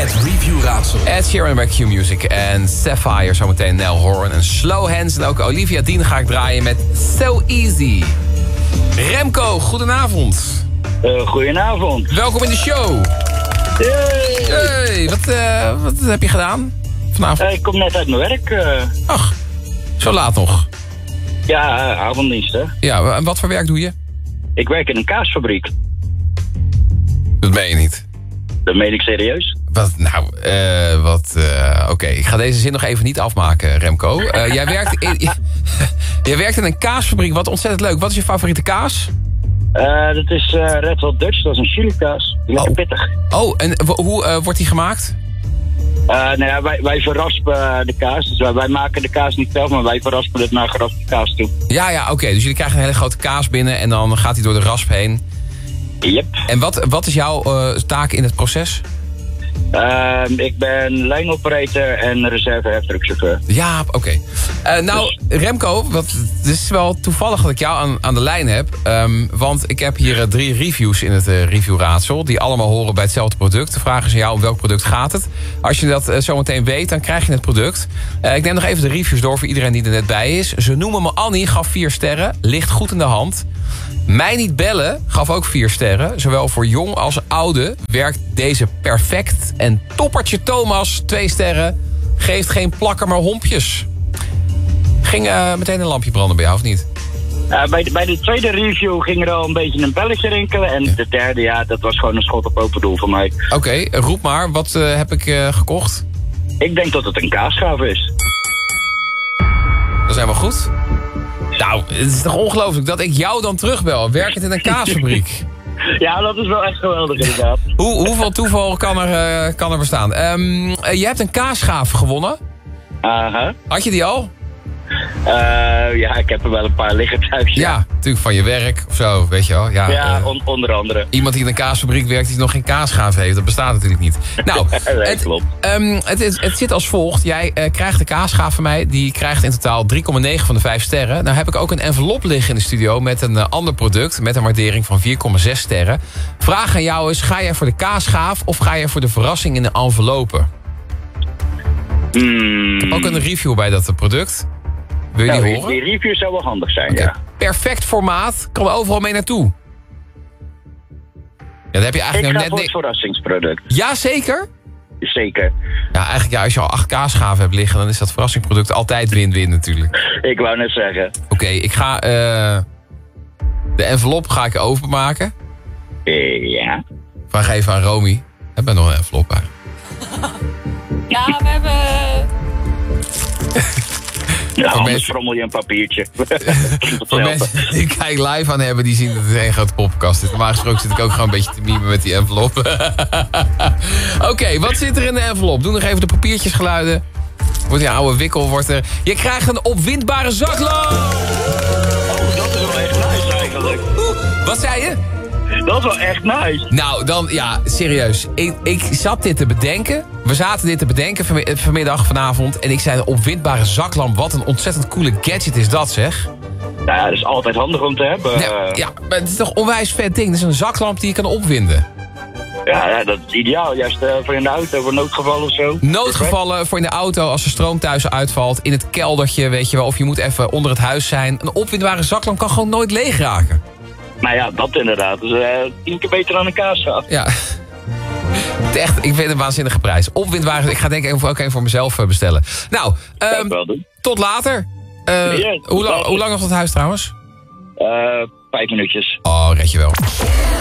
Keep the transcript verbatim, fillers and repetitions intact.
Het reviewraadsel. Ed Sheeran bij Q Music en Sapphire, zometeen Nell Horan en Slow Hands. En ook Olivia Dean ga ik draaien met So Easy. Remco, goedenavond. Uh, goedenavond. Welkom in de show. Hey. Hey, wat, uh, wat heb je gedaan vanavond? Uh, ik kom net uit mijn werk. Uh... Ach, zo laat nog. Ja, uh, avonddienst, hè. Ja, en wat voor werk doe je? Ik werk in een kaasfabriek. Dat meen je niet. Dat meen ik serieus. Wat, nou, uh, wat, uh, oké. Okay. Ik ga deze zin nog even niet afmaken, Remco. Uh, jij, werkt in, jij werkt in een kaasfabriek, wat ontzettend leuk. Wat is je favoriete kaas? Uh, dat is uh, Red Hot Dutch, dat is een chili kaas. Lekker oh. pittig. Oh, en w- hoe uh, wordt die gemaakt? Uh, nou ja, wij, wij verraspen de kaas. Dus wij, wij maken de kaas niet zelf, maar wij verraspen het naar geraspte kaas toe. Ja, ja, oké. Okay. Dus jullie krijgen een hele grote kaas binnen en dan gaat die door de rasp heen. Yep. En wat, wat is jouw uh, taak in het proces? Uh, ik ben lijnoperator en reserve-heftruckchauffeur. Ja, oké. Okay. Uh, nou, Remco, wat, het is wel toevallig dat ik jou aan, aan de lijn heb. Um, want ik heb hier uh, drie reviews in het uh, reviewraadsel. Die allemaal horen bij hetzelfde product. De vraag is aan jou, om welk product gaat het? Als je dat uh, zometeen weet, dan krijg je het product. Uh, ik neem nog even de reviews door voor iedereen die er net bij is. Ze noemen me Annie, gaf vier sterren. Ligt goed in de hand. Mij niet bellen gaf ook vier sterren. Zowel voor jong als oude werkt deze perfect. En toppertje Thomas, twee sterren. Geeft geen plakker, maar hompjes. Ging uh, meteen een lampje branden bij jou, of niet? Uh, bij, de, bij de tweede review ging er al een beetje een belletje rinkelen. En ja. de derde, ja, dat was gewoon een schot op open doel voor mij. Oké, okay, roep maar. Wat uh, heb ik uh, gekocht? Ik denk dat het een kaasschaaf is. Dat is helemaal goed. Nou, het is toch ongelooflijk dat ik jou dan terugbel, werkend in een kaasfabriek. Ja, dat is wel echt geweldig inderdaad. Hoe, hoeveel toeval kan er, uh, kan er bestaan? Um, uh, je hebt een kaasschaaf gewonnen. Aha. Uh-huh. Had je die al? Uh, ja, ik heb er wel een paar liggen thuis. Ja, ja, natuurlijk van je werk of zo, weet je wel. Ja, ja uh, on- onder andere. Iemand die in een kaasfabriek werkt die nog geen kaasschaaf heeft, dat bestaat natuurlijk niet. Nou, nee, het, klopt. Um, het, het, het zit als volgt. Jij uh, krijgt de kaasschaaf van mij, die krijgt in totaal drie komma negen van de vijf sterren. Nou heb ik ook een envelop liggen in de studio met een uh, ander product, met een waardering van vier komma zes sterren. Vraag aan jou is, ga jij voor de kaasschaaf of ga jij voor de verrassing in de envelope? Mm. Ik heb ook een review bij dat product. Wil je nou, die horen? Die review zou wel handig zijn, okay. ja. Perfect formaat, kan er overal mee naartoe. Ja, dat heb je eigenlijk ik nou ga net voor het verrassingsproduct. Ja, zeker? Zeker. Ja, eigenlijk ja, als je al acht kaasschaven hebt liggen, dan is dat verrassingsproduct altijd win-win natuurlijk. Ik wou net zeggen. Oké, okay, ik ga uh, de envelop ga ik openmaken. Uh, ja. Vraag even aan Romy. Hebben we nog een envelop bij? Ja, we hebben... Ja, voor anders mensen... frommel je een papiertje. Voor mensen die kijk live aan hebben, die zien dat het een grote poppenkast is. Normaal gesproken zit ik ook gewoon een beetje te mimen met die envelop. Oké, okay, wat zit er in de envelop? Doe nog even de papiertjesgeluiden. Wordt die oude wikkel, wordt er... Je krijgt een opwindbare zaklamp! Oh, dat is wel echt nice eigenlijk. Wat zei je? Dat is wel echt nice. Nou, dan, ja, serieus. Ik, ik zat dit te bedenken. We zaten dit te bedenken van, vanmiddag, vanavond. En ik zei, een opwindbare zaklamp. Wat een ontzettend coole gadget is dat, zeg. Nou ja, dat is altijd handig om te hebben. Ja, ja, maar het is toch een onwijs vet ding. Het is een zaklamp die je kan opwinden. Ja, ja, dat is ideaal. Juist uh, voor in de auto, voor noodgevallen of zo. Noodgevallen voor in de auto als de stroom thuis uitvalt. In het keldertje, weet je wel. Of je moet even onder het huis zijn. Een opwindbare zaklamp kan gewoon nooit leeg raken. Nou ja, dat inderdaad. Dus uh, tien keer beter dan een kaasschaaf. Ja. Het echt, ik vind het een waanzinnige prijs. Opwindbare, ik ga denk ik ook even voor mezelf bestellen. Nou, um, wel doen. tot later. Uh, ja, hoe, lang, hoe lang nog tot huis trouwens? Uh, vijf minuutjes. Oh, red je wel.